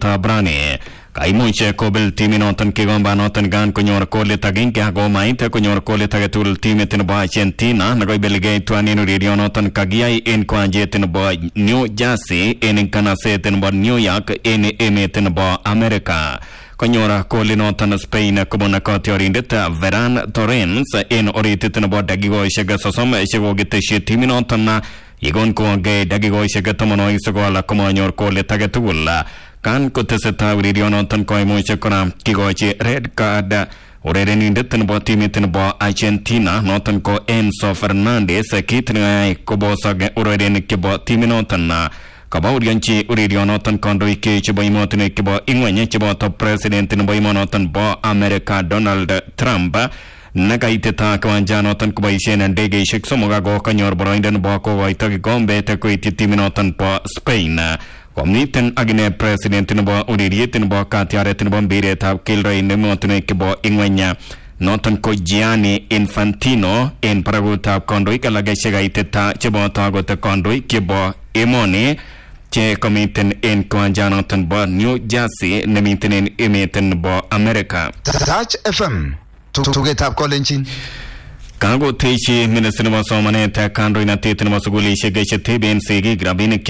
betutap rani. Kaimuch kobel timinoton kigombanoton gan konyor kolit agenge ako mait konyor kolit age tugul timit nebo Argentina nekoibeligei tuanin urerionoton kakiyai en kiwanjet nebo New Jersey en kanaset nebo New York en emet nebo Amerika. Konyor kolinoton Spain kobun katiorindet Ferran Torres en oritit nebo dakikoishek 30 chekokiteshi timinoton yegon kowagei dakikoishek 19 komanyor kolit age tugul. Kan koteseta urerionoton koimuch kora kikochi red card urerenindet nebo timit nebo Argentina noton ko Enzo Fernandez kit neyoe kobosok urerenik chebo timinoton. Kabaurianchi urerionoton kandoik chebo emotinwek chebo ingweny cheboto president nebo emonoton bo America Donald Trump nekaitita kiwanjanoton koboisien ndegeishek 3 ako kanyor boroindo nebo kokoito kikombet koityi timinoton bo Spain. Komiten agine president nebo ureriet nebo katyaret nebo mbiretab keldo en emotinwek chebo ingweny noton ko Gianni Infantino en barakutab kandoik alak chekaitita cheboto akot kandoik chebo emoni che komiten en kiwanjanoton bo New Jersey nemiten en emet nebo Amerika. Touch FM tugetab kolenjin kakoteshi ministry nebo somanet kandoinatet nebo sugulishek cheteben sigik rabinik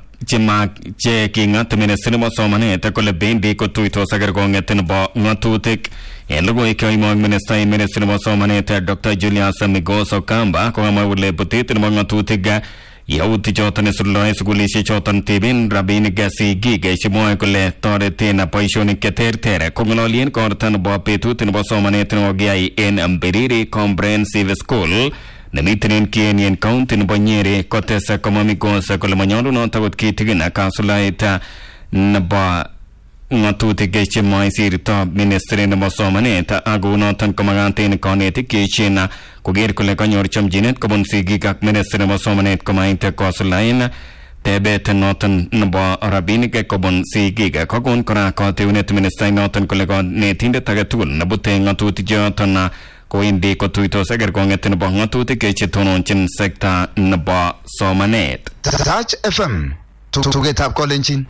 che kingat ministry nebo somanet kole bendi kotuitos ak kerkonget nebo ngatutik. En logoiwek cheimong ministry nebo somanet Dr. Julius Migos Okamba kokamwa kole butet nebo ngatutik yautik choton isuldoen sugulishek choton teben rabinik sigik chemwoe kole toreten boisionik cheterter. Kong'ololien korta nebo betut nebo somanet nekokiyai en Mbiriri Comprehensive School nemiten en Kienyen County nebo Nyeri kotes komwa Migos kole manyolunot akot kitigin kasuldaet nebo ngatutik chemwoe sirto ministry nebo somanet ako noton komakat en konetik cheechen koker kole kanyor chomchinet kobun sigik ak ministry nebo somanet komait kosuldaen tebet noton nebo rabinik kobun sigik. Kokon kora kateunet ministry noton kole konetindet age tugul nebute ngatutik choton kowendi kotuitos ak kerkonget nebo ngatutik chetononchin sekta nebo somanet. Touch FM tugetab kolenjin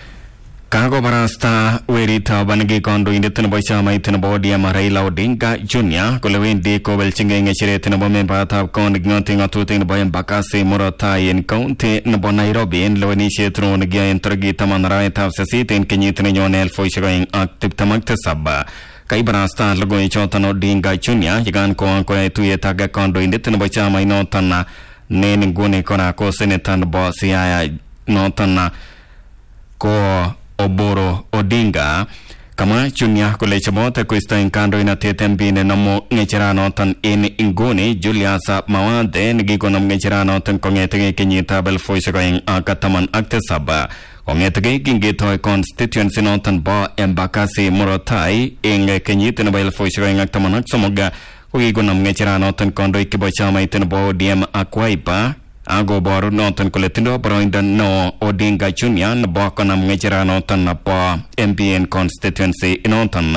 kakobarasta weritab nekikandoindet nebo chamait nebo ODM Raila Odinga Jr. kole wendi kobelchingei ng'echeret nebo membayatab county ng'atutik nebo Embakasi Murot Tai en county nebo Nairobi en lewenisiet neo nekiyoe en tarikit 10 arawetab 8 en kenyit nenyone 2027. Kaibarasta logoiwechoton Odinga Jr. yekan koyai tuyet ak kandoindet nebo chamainoton ne nguni kora ko senator nebo Siaya noton ko Oboro Odinga. Kama Junior kole chebote koistoen kandoinatet mbine namo ng'echeranoton en inguni Julius Mawade nekikonom ng'echeranoton kong'etegei kenyitab 2017 kong'etegei kingetoi constituency noton bo Embakasi Murot Tai en kenyit nebo 2013 kokikonom ng'echeranoton kandoik chebo chamait nebo ODM ak Wiper ako boru noton kole tindo boroindo no Odinga Jr. nebo konam ng'echeranoton nebo MPN constituency noton.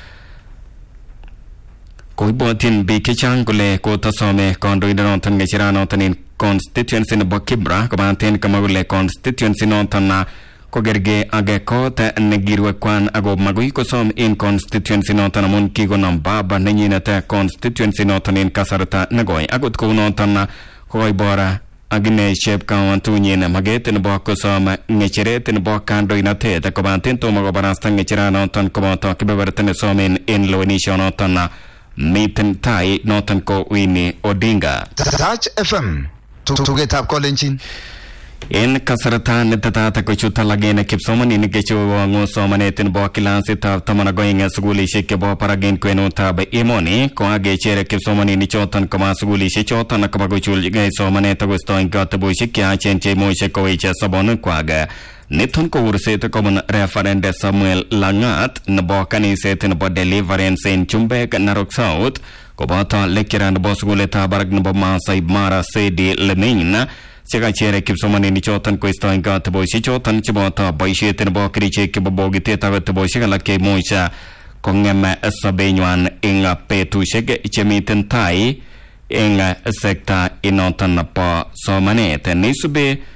Koibwotin biik chechang kole kotasome kandoindonoton ng'echeranoton en constituency nebo Kibra kobaten kama kole constituency noton kokerge ak kot nekirwekwan ako magui kosom en constituency noton amun kikonam baba nenyinet constituency noton en kasarta nekoi. Akot kounoton koibora agine chepkawantunyin maget nebo kosom ng'echeret nebo kandoinatet kobaten tomo kobarasta ng'echeranoton koboto kebeberta nesomen en lewenishonoton miten tai noton ko Winnie Odinga. Touch FM tugetab kolenjin en kasarta netetat kochut alagene kipsomaninik chewongo somanet nebo kilasitab 12 sugulishek chebo barak en kwenutab emoni ko agechere kipsomaninik choton koba sugulishek choton akoba kochulgei somanet akostoen kateboshek cheyachen cheimuche koweche sobonwekwak. Niton ko urset kobun Reverend Samuel Langat nebo kaniset nebo Deliverance en Chumbek Narok South koboto lecturer nebo sugulitab barak nebo Masai Mara Sedi Lemin chekachere kipsomaninik choton koistoen kateboshek choton cheboto boisiet nebo kerichek chebo bokitet ak kateboshek alak cheimuche kong'em sobenywan en betusiek chemiten tai en sekta inoton nebo somanet. Neisube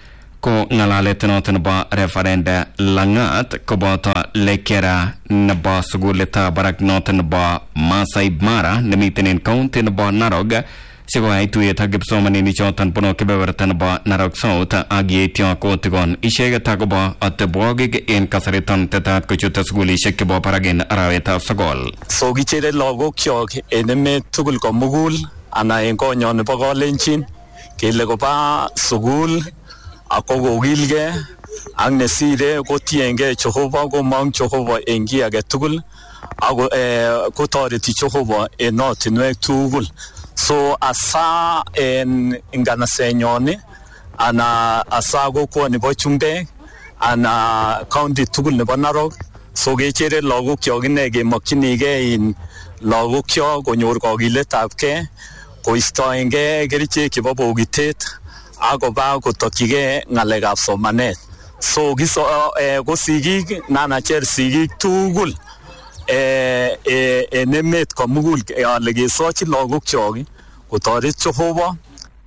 ko ngalalet noton ba referenda Langat koboto lekera nebo sugulitab barak noton ba Masai Mara nemiten en county nebo Narok sikoyai tuyet ak kipsomaninik choton bunu kebeberta nebo Narok South ak yeityo kotikon icheket akobo atebwogik en kasariton tetat kochute sugulisiek chebo barak en arawetab sogol. So kichere lagokyok en emet tugul komugul ana en konyon nebo Kalenjin kele koba sugul ako kokilgei ak nesire kotiengei Jehova komong Jehova en kiy age tugul ako kotoreti Jehova en ortinwek tugul. So asa en nganasenyoni ana asa kokwoni nebo Chumbek ana county tugul nebo Narok so kechere lagokyok ine kemokyinigei in lagokyok konyor kokiletabgei koistoengei kerichek chebo bokitet akoba kotokyigei ng'alekab somanet. So ko sigik nanacher sigik tugul en emet komugul ale kesochi lagokyok kotoret Jehova.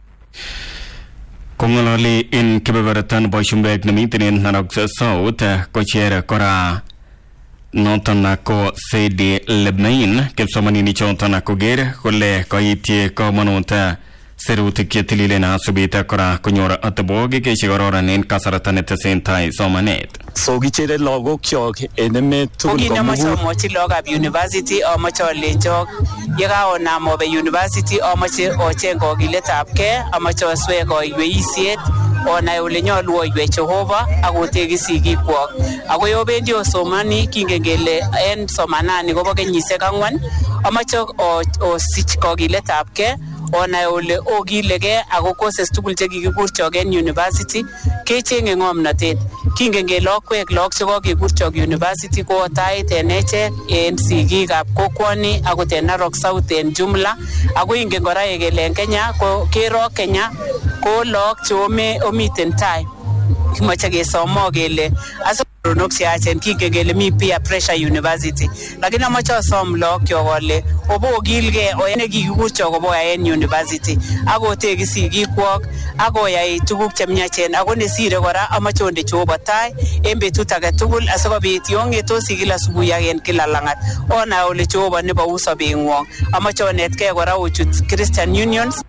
Kong'ololi en kebeberta nebo Chumbek nemiten en Narok South kocher kora noton ko Saidi Lebain kipsomaninik choton koker kole koityi komonut serutik chetililen asubit kora konyor atebwogik chekororon en kasarta netesentai somanet. So kichere lagokyok en emet tugul komugul. Amoche lagokab university amoche olenjok yekaonam obe university amoche ocheng kokiletabgei amoche oswek koiweisiet onai ole nyolu oiwei Jehova akoteki sigikwok. Ako yobendi osomani kingen kele en somanani kobo kenyisiek 4 amoche osich kokiletabgei onai ole okilegei ako courses tugul chekikikurchok en university kechenge ng'omnotet. Kingen kele okwek lagok chekokekurchok university ko otait en echek en sigikab kokwoni akot en Narok South en jumla. Ako ingen kora kele en Kenya ko kero Kenya ko lagok cheomiten tai kimoche kesomo kele asoronok cheyachen kingen kele mi peer pressure university lakini amoche osom lagokyok ole obokilgei oyene kikikurchok oboyai en university akoteki sigikwok akoyai tuguk chemyachen ako nesire kora amoche onde Jehova tai en betut age tugul asikobit yong'etosi kila subui ak en kila lang'at onai ole Jehova nebou sobeng'wong. Amoche onetkei kora ochut Christian Unions.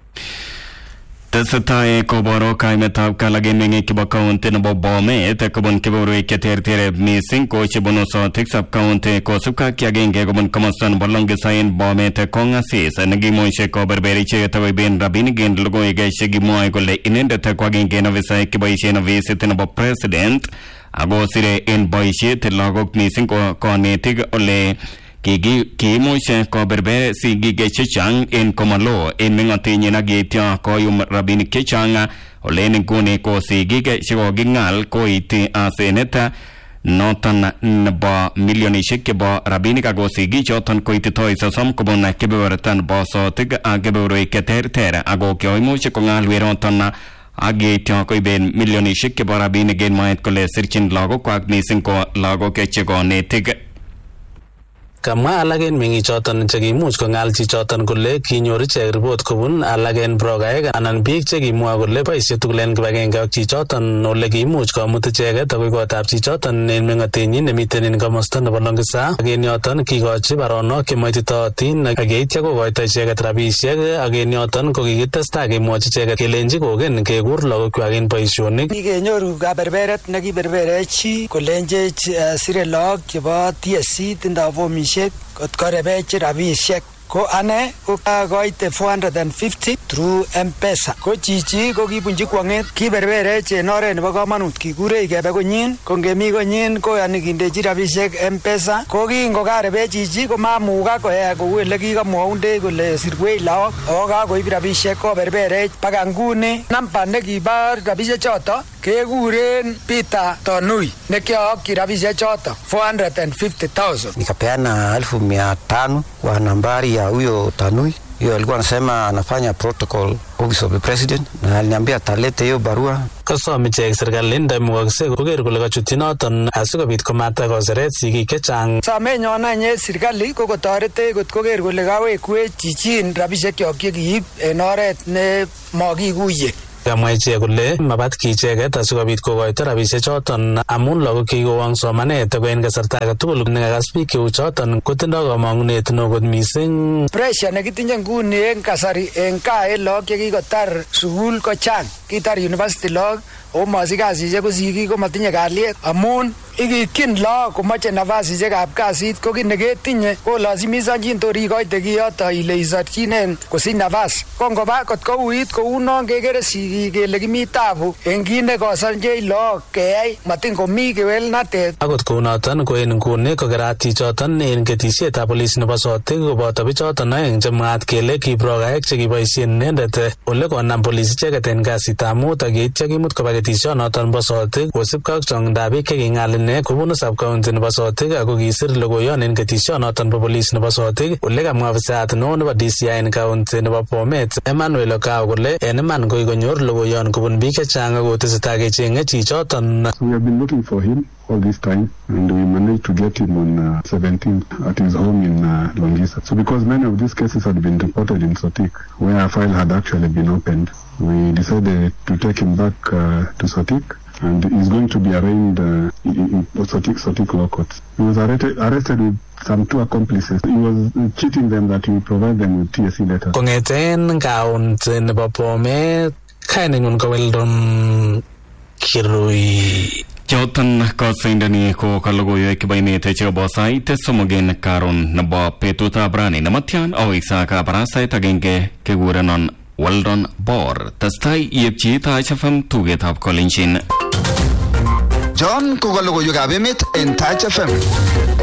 Tesetai koboru kaimetab kalak en meng'ik chebo county nebo Bomet kobun kebeberwek cheterter missing ko chebunu sotik sub-county kosubkei ak agenge kobun komosta nebo Longisa en Bomet kong'asis nekimuche koberber icheket akoiben rabinik en logoiwek chekimwoe kole inendet ko agenge en ofisaek cheboisien ofisit nebo president akosire en boisiet lagok missing ko konetik ole kiimuche koberber sigik chechang en komalo en meng'otenyin ak yeityo koyum rabinik chechang ole en nguni ko sigik chekoking'al koiti asenet noton nebo milionisiek chebo rabinik ako sigik choton koititoi 30 kobun kebeberta nebo sotik ak kebeberwek cheterter ako koimuch kong'al weroton ak yeityo koiben milionisiek chebo rabinik en mwaet kole sirchin lagokwak missing ko lagok chekonetik. Kamwa alak en meng'ichoton chekimuch kong'al chichoton kole kinyor ichek ripot kobun alak en brogaek anan biik chekimwa kole boisie tugul en kibagenge ak chichoton ole kiimuch komut icheket akoi kotab chichoton en meng'otenyin nemiten en komosta nebo Longisa ak en yoton kikochi baronok chemoititootin ak yeityo kokoito icheket rabisiek ak en yoton ko kikitestai kemwochi icheket kelenji kogen kekur lagokwak en boisionik. Kikenyoru kaberberet nekiberbere chi kolenjech sire lagok chebo TSC tindoi fomisiek kot korebech rabisiek ko ane ko kakoite 450 through M-Pesa. Ko chichi ko kibunji kwong'et kiberberech en oret nebo komonut kikure kebe konyin ko ngemi konyin koyoni kindechi rabisiek M-Pesa ko kingokarebech chichi ko mamukak koyai kou ele kikamwaundech kole sirwech lagok ako kakoib rabisiek koberberech mpaka nguni. Namba nekibo rabisiek choto kekuren Peter Tonui nekiayokyi rabisiek choto 450,000. Nikapeana 500 kwa nambari ya huyo Tanui. Hiyo alikuwa anasema anafanya protocol office of the president na aliniambia atalete hiyo barua. Kosom ichek serikali ndamukakse koker kole kachutyi noton asikobit komata koseret sigik chechang. Somenyon anye serikali ko kotoretech kot koker kole kawekwech chichin rabisiek kyok chekiib en oret ne makikuye. Kamwa ichek kole mabat ki icheket asikobit kokoito rabisiek choton amun lagok kikowang somanet ako en kasarta age tugul nekakas biik cheu choton kotindoi kamang'unet neo kot mising. Pressure nekitinye nguni en kasari en gaa en lagok chekikotar sukul ko chang. Kitar university lagok o masich kasisiek ko sigik ko matinye kalyet amun ikityin lagok komoche nafasisiekab kasit ko kit neketinye ko lazimisanchin tor ikoite kiyoto ile isorchinen kosich nafas. Ko ngoba kot kouit kounon kekere sigik kele kimi tabu en kit nekosonjech lagok keyai matin komi kewelnatet. Akot kounoton ko en nguni ko kerat chichoton en ketisietab polis nebo Sotik koboto bichoton oeng chemwaat kele kibrogaek chekiboisien inendet ole konam polis icheket en kasitab mut ak yeityo kimut koba ketisionoton bo Sotik kosibkei ak chong'indab biik cheking'al ine kobunu sub-county nebo Sotik ako kisir logoiyon en ketisionoton bo polis nebo Sotik ole kamwa ofisayat neo nebo DCI en county nebo Bomet Emmanuel Okao kole en iman ko kikonyor logoiyon kobun biik chechang ako tesetai kecheng'e chichoton. We have been looking for him all this time and we managed to get him on 17th at his home in Longisa. So because many of these cases had been reported in Sotik where a file had actually been opened, we decided to take him back to Sotik and he's going to be arraigned in Sotik law courts. He was arrested with some 2 accomplices. He was cheating them that he would provide them with TSC letters. Kongeten county nebo Bomet kainengun ko Weldon Kirui. Choton kasindani ko kalogoywek kibo emet chebo sait somogen karon nebo betutab rani nematyan aweksa kabarasait agenge kekurenon Weldon Bor. Testai yepchi Taach FM tugetab Kolenjin. John ko kalogoywekab emet en Taach FM.